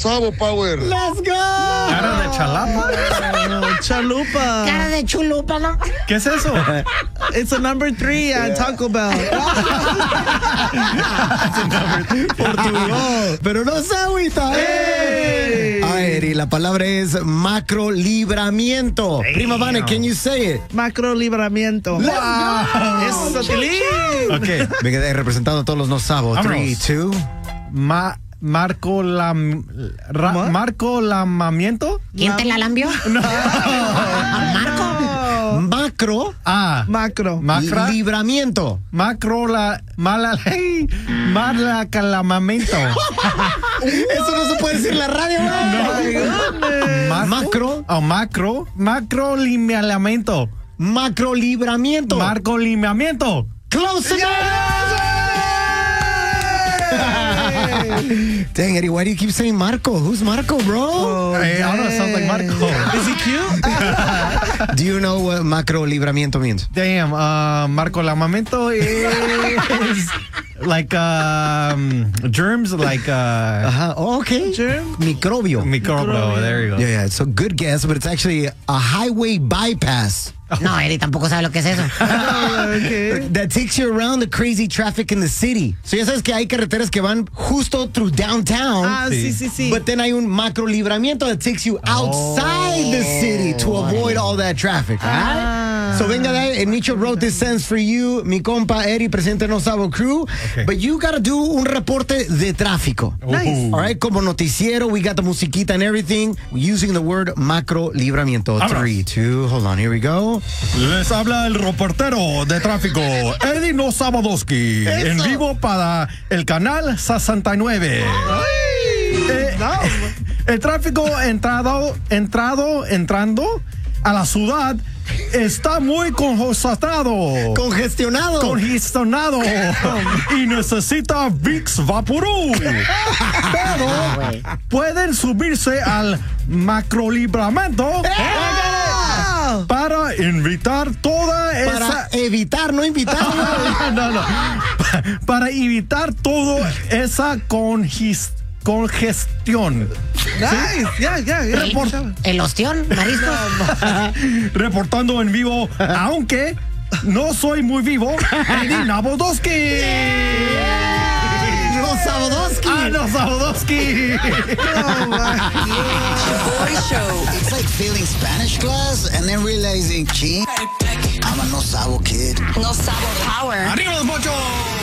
Sabo Power. Let's go. Cara de chalapa. Chalupa. Cara de chulupa, ¿no? ¿Qué es eso? It's a number 3 at Taco Bell. Portugal. Pero no se agüita. Hey. A ver, y la palabra es macrolibramiento. Prima Vane, can you say it? Macro libramiento. Let's go. Eso, Tilín. Ok. Venga, representando a todos los no sabos. Vámonos. 3, 2. Marcolamamiento. ¿Quién te la lambió? Marco. Macro. Macro. Macra. Libramiento. Malacalamamiento. Eso no se puede decir en la radio, güey. Macro. Macrolibramiento. Macrolibramiento. Marcolibramiento. Close enough. Dang, Eddie, why do you keep saying Marco? Who's Marco, bro? I don't know, sounds like Marco. Is he cute? Do you know what macrolibramiento means? Damn, marcolamamiento is like germs, like Oh, okay. Germ? Microbio. microbio. There you go. Yeah, so good guess, but it's actually a highway bypass No, Eddie tampoco sabe lo que es eso. Okay. that takes you around the crazy traffic in the city. So ya sabes que hay carreteras que van justo through downtown. Sí. But then hay un macrolibramiento that takes you outside the city to avoid all that traffic. Right? So venga, Nicho wrote this sentence for you, mi compa Eddie, presidente No Sabo Crew. Okay. But you gotta do un reporte de tráfico. Nice. All right, como noticiero, we got the musiquita and everything, using the word macrolibramiento. Vámonos. 3, 2, hold on, here we go. Les habla el reportero de tráfico, Eddie No Sabadowski, en vivo para el canal 69. El tráfico entrando a la ciudad está muy congestionado y necesita Vicks Vaporub. Pero pueden subirse al macrolibramiento para evitar toda esa... Para evitar, no invitar. No. Para evitar toda esa congestión. Nice. Yeah. El ostión, marisco. Reportando en vivo, aunque no soy muy vivo, Eddie Nabodowski. No Sabadowski. No Sabadowski. Boy Show. It's like failing Spanish class and then realizing, I'm a no sabo kid. No Sabo Power. ¡Arriba los mochos!